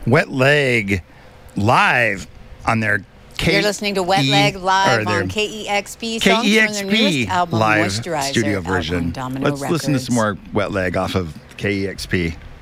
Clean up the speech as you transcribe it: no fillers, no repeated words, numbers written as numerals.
Wet Leg live on their You're listening to Wet Leg live on KEXP songs from their newest album, live Moisturizer, studio out version. on Domino Let's listen to Records. some more Wet Leg off of KEXP.